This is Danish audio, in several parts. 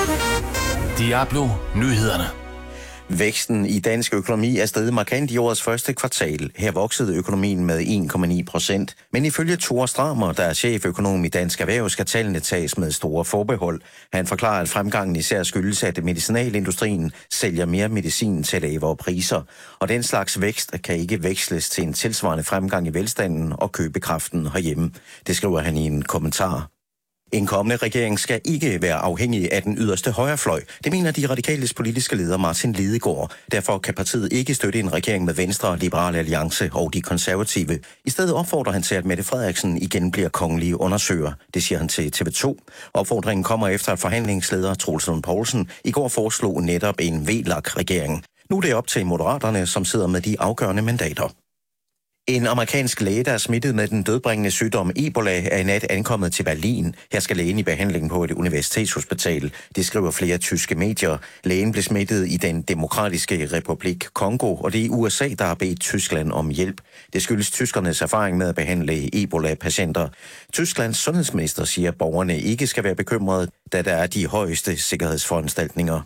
Diablo Nyhederne. Væksten i dansk økonomi er steget markant i årets første kvartal. Her voksede økonomien med 1,9%. Men ifølge Thor Stramer, der er cheføkonom i Dansk Erhverv, skal tallene tages med store forbehold. Han forklarer, at fremgangen især skyldes, at medicinalindustrien sælger mere medicin til lavere priser. Og den slags vækst kan ikke veksles til en tilsvarende fremgang i velstanden og købekraften herhjemme. Det skriver han i en kommentar. En kommende regering skal ikke være afhængig af den yderste højrefløj. Det mener de radikales politiske leder Martin Lidegaard. Derfor kan partiet ikke støtte en regering med Venstre, Liberal Alliance og de konservative. I stedet opfordrer han til, at Mette Frederiksen igen bliver kongelig undersøger. Det siger han til TV2. Opfordringen kommer efter, at forhandlingsleder Troels Lund Poulsen i går foreslog netop en VLAK-regering. Nu er det op til Moderaterne, som sidder med de afgørende mandater. En amerikansk læge, der er smittet med den dødbringende sygdom Ebola, er i nat ankommet til Berlin. Her skal lægen i behandling på et universitetshospital. Det skriver flere tyske medier. Lægen blev smittet i den demokratiske republik Kongo, og det er USA, der har bedt Tyskland om hjælp. Det skyldes tyskernes erfaring med at behandle Ebola-patienter. Tysklands sundhedsminister siger, at borgerne ikke skal være bekymrede, da der er de højeste sikkerhedsforanstaltninger.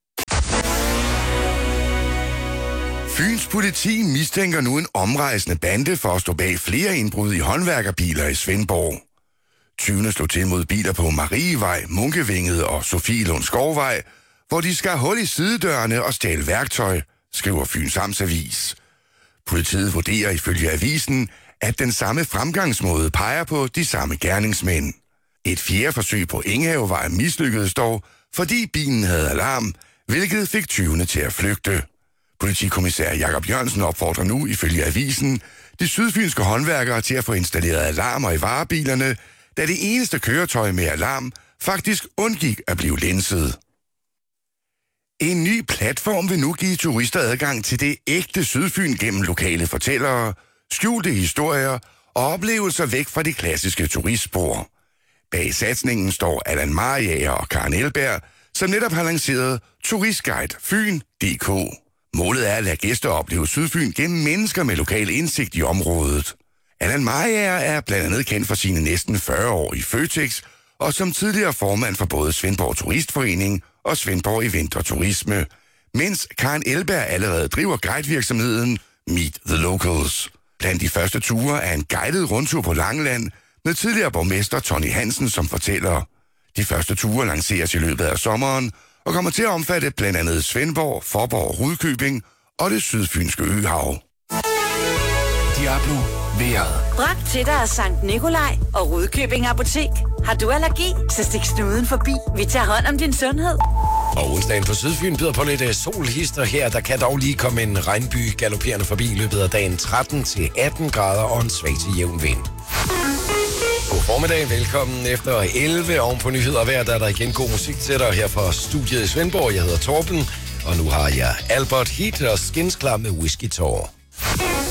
Fyns politi mistænker nu en omrejsende bande for at stå bag flere indbrud i håndværkerbiler i Svendborg. Tyvene slog til mod biler på Marievej, Munkevinget og Sofielund Skovvej, hvor de skar hul i sidedørene og stjal værktøj, skriver Fyns Amtsavis. Politiet vurderer ifølge avisen, at den samme fremgangsmåde peger på de samme gerningsmænd. Et fjerde forsøg på Enghavevej mislykkedes dog, fordi bilen havde alarm, hvilket fik tyvene til at flygte. Politikommissær Jakob Jørgensen opfordrer nu, ifølge avisen, de sydfynske håndværkere til at få installeret alarmer i varebilerne, da det eneste køretøj med alarm faktisk undgik at blive lænset. En ny platform vil nu give turister adgang til det ægte Sydfyn gennem lokale fortællere, skjulte historier og oplevelser væk fra de klassiske turistspor. Bag satsningen står Allan Mariager og Karen Elberg, som netop har lanceret Turistguide Fyn.dk. Målet er at lade gæster opleve Sydfyn gennem mennesker med lokal indsigt i området. Allan Mariager er blandt andet kendt for sine næsten 40 år i Føtex, og som tidligere formand for både Svendborg Turistforening og Svendborg Event og Turisme, mens Karen Elberg allerede driver guidevirksomheden Meet the Locals. Blandt de første ture er en guided rundtur på Langeland med tidligere borgmester Tony Hansen som fortæller. De første ture lanceres i løbet af sommeren, og kommer til at omfatte blandt andet Svendborg, Fåborg, Rudkøbing og det sydfynske øhav. Diablo vejret. Bragt til dig af Sankt Nikolaj og Rudkøbing Apotek. Har du allergi, så stik snuden forbi. Vi tager hånd om din sundhed. Og onsdagen på Sydfyn byder på lidt solhister her. Der kan dog lige komme en regnby galopperende forbi i løbet af dagen. 13-18 grader og en svag til jævn vind. God formiddag, velkommen efter 11 oven på nyheder hver, der er der igen god musik til dig her fra studiet i Svendborg. Jeg hedder Torben, og nu har jeg Albert Heat og Skins klar med Whisky Tour.